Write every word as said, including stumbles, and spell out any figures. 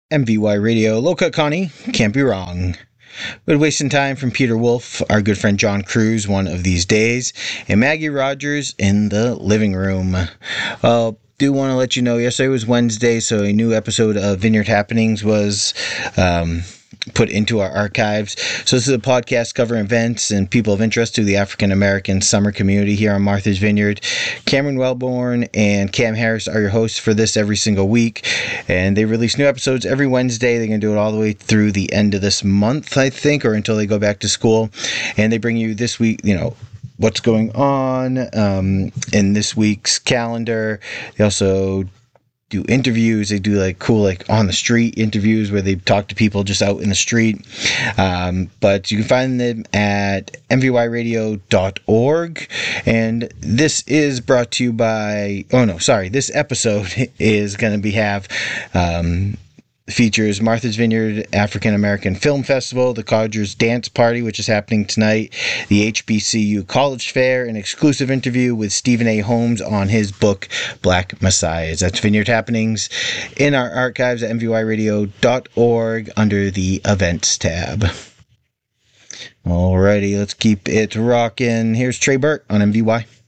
M V Y Radio, Low Cut Connie, can't be wrong. Good wasting time from Peter Wolf, our good friend John Cruz, one of these days, and Maggie Rogers in the living room. Well, do want to let you know, yesterday was Wednesday, so a new episode of Vineyard Happenings was um, put into our archives. So this is a podcast covering events and people of interest to the African-American summer community here on Martha's Vineyard. Cameron Wellborn and Cam Harris are your hosts for this every single week, and they release new episodes every Wednesday. They're going to do it all the way through the end of this month, I think, or until they go back to school. And they bring you this week, you know, what's going on um, in this week's calendar. They also do interviews. They do like cool, like on the street interviews where they talk to people just out in the street. Um, but you can find them at m v y radio dot org. And this is brought to you by, oh no, sorry, this episode is going to be have, um, features Martha's Vineyard African American Film Festival, the Codgers Dance Party, which is happening tonight, the H B C U College Fair, an exclusive interview with Stephen A. Holmes on his book, Black Messiahs. That's Vineyard Happenings in our archives at m v y radio dot org under the Events tab. Alrighty, let's keep it rocking. Here's Trey Burke on M V Y.